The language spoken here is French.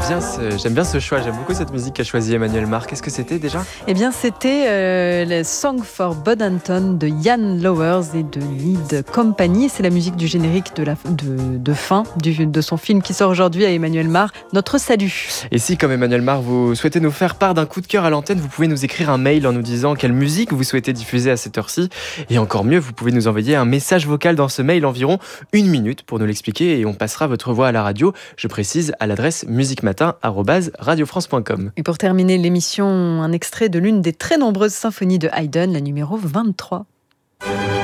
j'aime bien ce choix, j'aime beaucoup cette musique qu'a choisi Emmanuel Mar. Qu'est-ce que c'était déjà ? Eh bien, c'était le Song for Bodenton de Jan Lowers et de Need Company. C'est la musique du générique de fin de son film qui sort aujourd'hui à Emmanuel Mar, Notre Salut. Et si, comme Emmanuel Mar, vous souhaitez nous faire part d'un coup de cœur à l'antenne, vous pouvez nous écrire un mail en nous disant quelle musique vous souhaitez diffuser à cette heure-ci. Et encore mieux, vous pouvez nous envoyer un message vocal dans ce mail, environ 1 minute pour nous l'expliquer, et on passera votre voix à la radio. Je précise à l'adresse musiquematin@radiofrance.com. Et pour terminer l'émission, un extrait de l'une des très nombreuses symphonies de Haydn, la numéro 23.